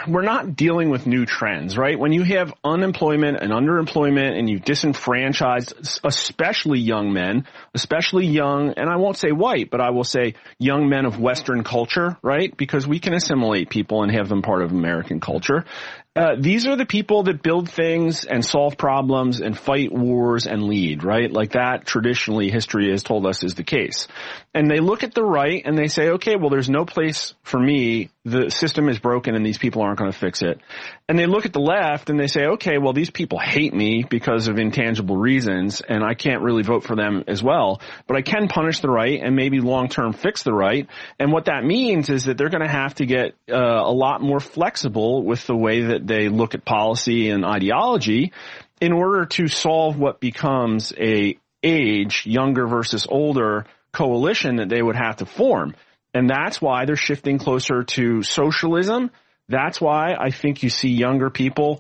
we're not dealing with new trends, right? When you have unemployment and underemployment and you've disenfranchised, especially young men, especially young, and I won't say white, but I will say young men of Western culture, right? Because we can assimilate people and have them part of American culture. These are the people that build things and solve problems and fight wars and lead, right? Like that traditionally history has told us is the case. And they look at the right and they say, okay, well, there's no place for me. The system is broken and these people aren't going to fix it. And they look at the left and they say, okay, well, these people hate me because of intangible reasons and I can't really vote for them as well, but I can punish the right and maybe long-term fix the right. And what that means is that they're going to have to get a lot more flexible with the way that they look at policy and ideology in order to solve what becomes a age, younger versus older coalition that they would have to form. And that's why they're shifting closer to socialism. That's why I think you see younger people,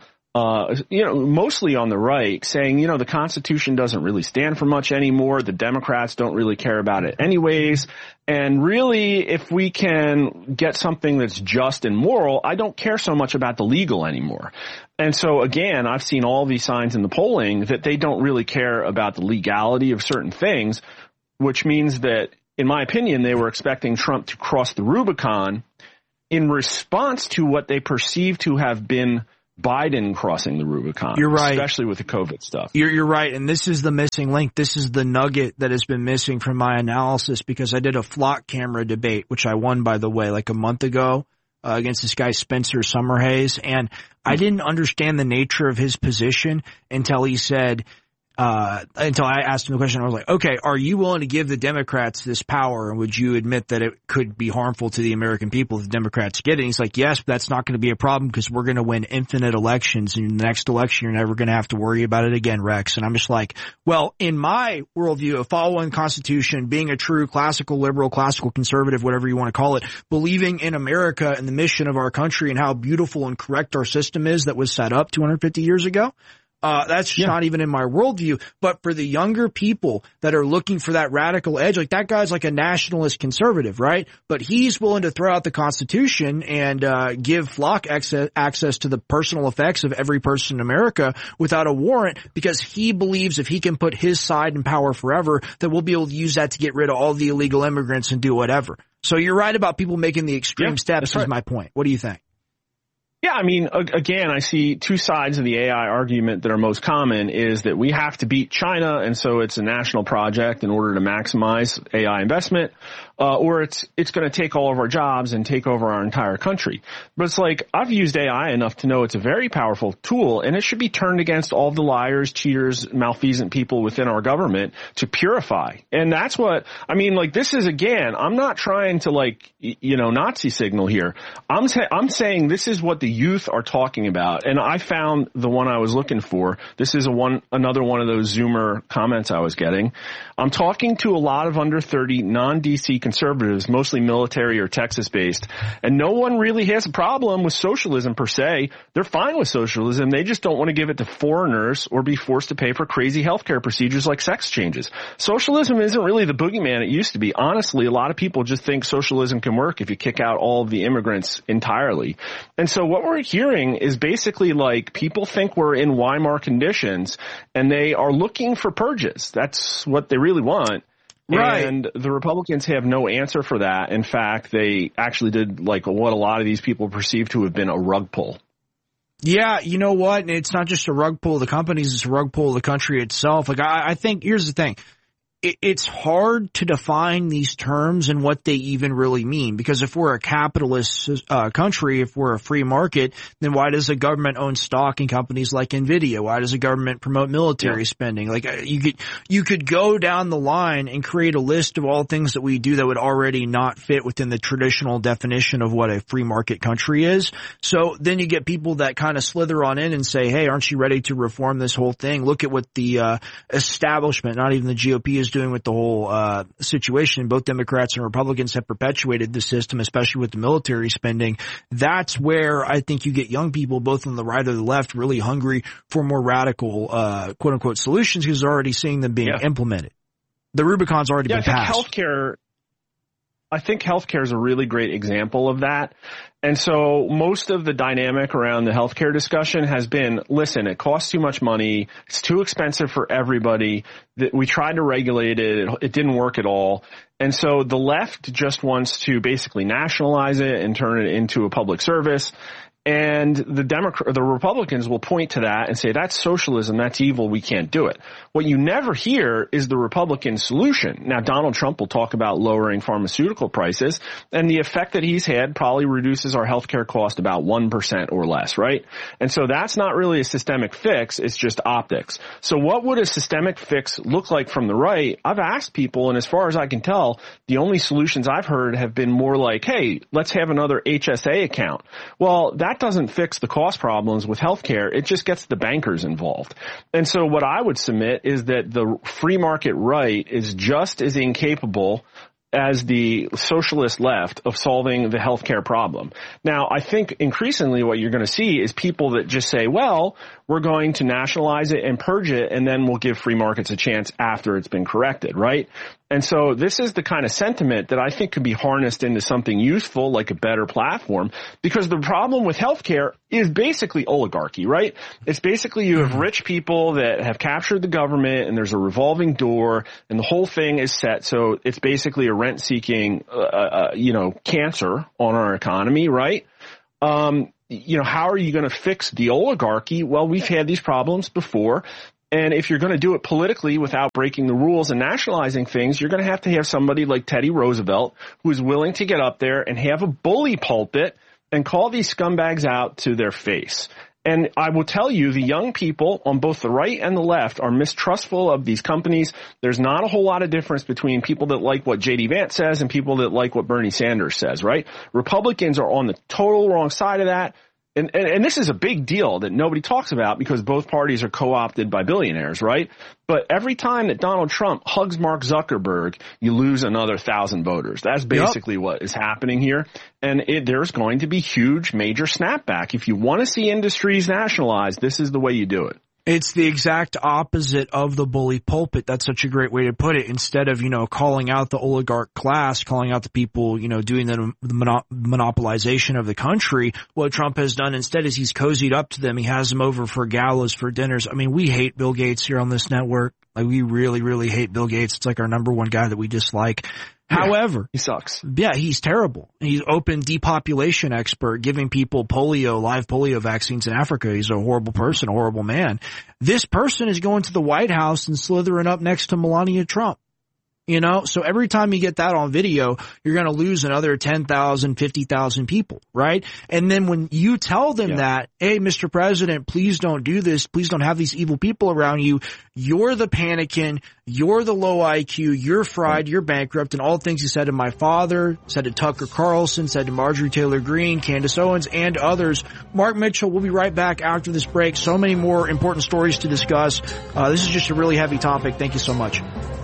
mostly on the right saying, the Constitution doesn't really stand for much anymore. The Democrats don't really care about it anyways. And really, if we can get something that's just and moral, I don't care so much about the legal anymore. And so again, I've seen all these signs in the polling that they don't really care about the legality of certain things, which means that, in my opinion, they were expecting Trump to cross the Rubicon in response to what they perceive to have been Biden crossing the Rubicon. You're right. Especially with the COVID stuff. You're right. And this is the missing link. This is the nugget that has been missing from my analysis, because I did a flock camera debate, which I won, by the way, like a month ago, against this guy Spencer Summerhays. And I didn't understand the nature of his position until he said, until I asked him the question. I was like, okay, are you willing to give the Democrats this power? And would you admit that it could be harmful to the American people if the Democrats get it? And he's like, yes, but that's not going to be a problem because we're going to win infinite elections. And in the next election, you're never going to have to worry about it again, Rex. And I'm just like, well, in my worldview of following the Constitution, being a true classical liberal, classical conservative, whatever you want to call it, believing in America and the mission of our country and how beautiful and correct our system is that was set up 250 years ago. That's not even in my worldview. But for the younger people that are looking for that radical edge, like that guy's like a nationalist conservative, right? But he's willing to throw out the Constitution and give flock access to the personal effects of every person in America without a warrant, because he believes if he can put his side in power forever, that we'll be able to use that to get rid of all the illegal immigrants and do whatever. So you're right about people making the extreme steps is my point. What do you think? Yeah, I mean, again, I see two sides of the AI argument that are most common is that we have to beat China, and so it's a national project in order to maximize AI investment, or it's going to take all of our jobs and take over our entire country. But it's like, I've used AI enough to know it's a very powerful tool, and it should be turned against all the liars, cheaters, malfeasant people within our government to purify. And that's what, I mean, like, this is, again, I'm not trying to, like, Nazi signal here. I'm saying this is what the youth are talking about. And I found the one I was looking for. This is another one of those Zoomer comments I was getting. I'm talking to a lot of under 30 non-DC conservatives, mostly military or Texas based, and no one really has a problem with socialism per se. They're fine with socialism. They just don't want to give it to foreigners or be forced to pay for crazy healthcare procedures like sex changes. Socialism isn't really the boogeyman it used to be. Honestly, a lot of people just think socialism can work if you kick out all of the immigrants entirely. And so what we're hearing is basically like people think we're in Weimar conditions and they are looking for purges. That's what they really want. Right. And the Republicans have no answer for that. In fact, they actually did like what a lot of these people perceive to have been a rug pull. Yeah, you know what? It's not just a rug pull of the companies, it's a rug pull of the country itself. Like, I think, here's the thing. It's hard to define these terms and what they even really mean, because if we're a capitalist country, if we're a free market, then why does the government own stock in companies like Nvidia? Why does the government promote military spending? Like, you could go down the line and create a list of all things that we do that would already not fit within the traditional definition of what a free market country is. So then you get people that kind of slither on in and say, hey, aren't you ready to reform this whole thing? Look at what the establishment, not even the GOP, is doing with the whole situation. Both Democrats and Republicans have perpetuated the system, especially with the military spending. That's where I think you get young people, both on the right or the left, really hungry for more radical, quote unquote, solutions, because they're already seeing them being implemented. The Rubicon's already been passed. I think healthcare is a really great example of that. And so most of the dynamic around the healthcare discussion has been, listen, it costs too much money. It's too expensive for everybody. We tried to regulate it. It didn't work at all. And so the left just wants to basically nationalize it and turn it into a public service. And the Republicans will point to that and say, that's socialism, that's evil, we can't do it. What you never hear is the Republican solution. Now, Donald Trump will talk about lowering pharmaceutical prices, and the effect that he's had probably reduces our healthcare cost about 1% or less, right? And so that's not really a systemic fix, it's just optics. So what would a systemic fix look like from the right? I've asked people, and as far as I can tell, the only solutions I've heard have been more like, hey, let's have another HSA account. Well, that doesn't fix the cost problems with healthcare. It just gets the bankers involved. And so what I would submit is that the free market right is just as incapable as the socialist left of solving the healthcare problem. Now, I think increasingly what you're going to see is people that just say, well, we're going to nationalize it and purge it, and then we'll give free markets a chance after it's been corrected, right? And so this is the kind of sentiment that I think could be harnessed into something useful, like a better platform, because the problem with healthcare is basically oligarchy, right? It's basically you have rich people that have captured the government, and there's a revolving door, and the whole thing is set. So it's basically a rent-seeking, cancer on our economy, right? How are you going to fix the oligarchy? Well, we've had these problems before. And if you're going to do it politically without breaking the rules and nationalizing things, you're going to have somebody like Teddy Roosevelt who is willing to get up there and have a bully pulpit and call these scumbags out to their face. And I will tell you, the young people on both the right and the left are mistrustful of these companies. There's not a whole lot of difference between people that like what J.D. Vance says and people that like what Bernie Sanders says, right? Republicans are on the total wrong side of that. And this is a big deal that nobody talks about because both parties are co-opted by billionaires, right? But every time that Donald Trump hugs Mark Zuckerberg, you lose another 1,000 voters. That's basically what is happening here. And there's going to be huge, major snapback. If you want to see industries nationalized, this is the way you do it. It's the exact opposite of the bully pulpit. That's such a great way to put it. Instead of, calling out the oligarch class, calling out the people, doing the monopolization of the country, what Trump has done instead is he's cozied up to them. He has them over for galas, for dinners. I mean, we hate Bill Gates here on this network. Like, we really, really hate Bill Gates. It's like our number one guy that we dislike. However, he sucks. Yeah, he's terrible. He's open depopulation expert, giving people live polio vaccines in Africa. He's a horrible person, a horrible man. This person is going to the White House and slithering up next to Melania Trump. So every time you get that on video, you're going to lose another 10,000, 50,000 people, right? And then when you tell them that, hey, Mr. President, please don't do this. Please don't have these evil people around you. You're the panicking. You're the low IQ. You're fried. You're bankrupt. And all the things he said to my father, said to Tucker Carlson, said to Marjorie Taylor Greene, Candace Owens, and others. Mark Mitchell, we'll be right back after this break. So many more important stories to discuss. This is just a really heavy topic. Thank you so much.